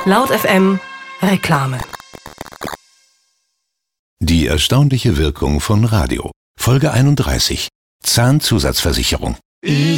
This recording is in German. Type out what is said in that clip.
Laut FM Reklame. Die erstaunliche Wirkung von Radio. Folge 31. Zahnzusatzversicherung.